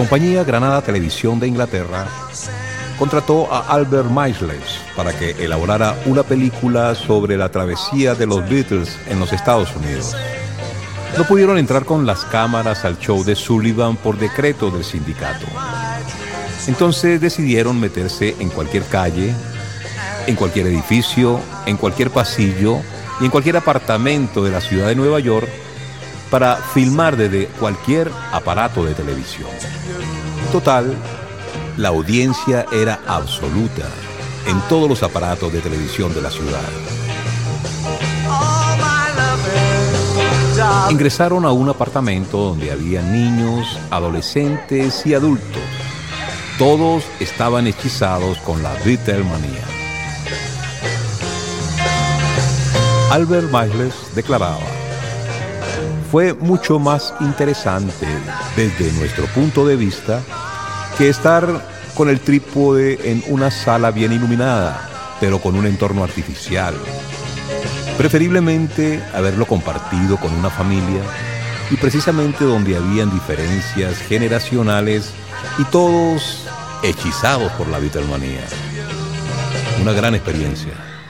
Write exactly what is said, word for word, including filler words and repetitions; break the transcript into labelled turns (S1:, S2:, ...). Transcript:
S1: compañía Granada Televisión de Inglaterra contrató a Albert Maysles para que elaborara una película sobre la travesía de los Beatles en los Estados Unidos. No pudieron entrar con las cámaras al show de Sullivan por decreto del sindicato. Entonces decidieron meterse en cualquier calle, en cualquier edificio, en cualquier pasillo y en cualquier apartamento de la ciudad de Nueva York para filmar desde cualquier aparato de televisión. Total, la audiencia era absoluta en todos los aparatos de televisión de la ciudad. Ingresaron a un apartamento donde había niños, adolescentes y adultos. Todos estaban hechizados con la Beatlemanía. Albert Maysles declaraba: fue mucho más interesante desde nuestro punto de vista que estar con el trípode en una sala bien iluminada, pero con un entorno artificial. Preferiblemente haberlo compartido con una familia y precisamente donde habían diferencias generacionales y todos hechizados por la Beatlemanía. Una gran experiencia.